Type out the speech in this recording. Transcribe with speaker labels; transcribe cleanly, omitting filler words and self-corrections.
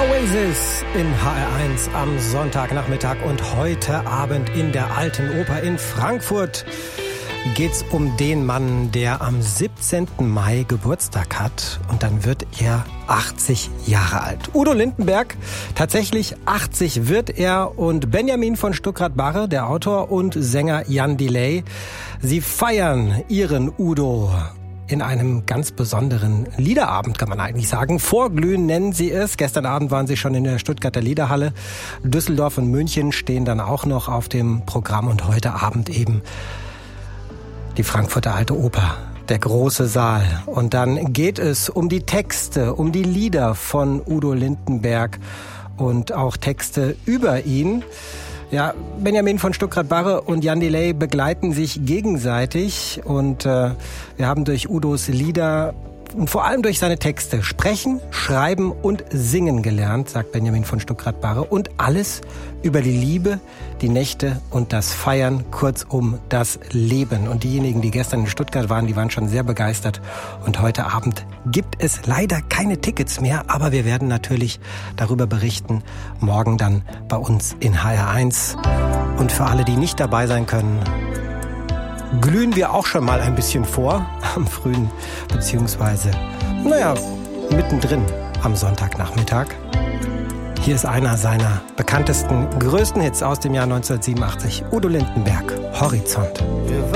Speaker 1: Oasis in HR1 am Sonntagnachmittag und heute Abend in der Alten Oper in Frankfurt geht's um den Mann, der am 17. Mai Geburtstag hat und dann wird er 80 Jahre alt. Udo Lindenberg, tatsächlich 80 wird er, und Benjamin von Stuckrad-Barre, der Autor, und Sänger Jan Delay, sie feiern ihren Udo in einem ganz besonderen Liederabend, kann man eigentlich sagen. Vorglühen nennen sie es. Gestern Abend waren sie schon in der Stuttgarter Liederhalle. Düsseldorf und München stehen dann auch noch auf dem Programm und heute Abend eben die Frankfurter Alte Oper, der große Saal. Und dann geht es um die Texte, um die Lieder von Udo Lindenberg und auch Texte über ihn. Ja, Benjamin von Stuckrad-Barre und Jan Delay begleiten sich gegenseitig und wir haben durch Udos Lieder und vor allem durch seine Texte sprechen, schreiben und singen gelernt, sagt Benjamin von Stuckrad-Barre, und alles über die Liebe, die Nächte und das Feiern, kurzum das Leben. Und diejenigen, die gestern in Stuttgart waren, die waren schon sehr begeistert. Und heute Abend gibt es leider keine Tickets mehr, aber wir werden natürlich darüber berichten, morgen dann bei uns in HR1. Und für alle, die nicht dabei sein können, glühen wir auch schon mal ein bisschen vor am frühen, beziehungsweise, mittendrin am Sonntagnachmittag. Hier ist einer seiner bekanntesten, größten Hits aus dem Jahr 1987. Udo Lindenberg, Horizont.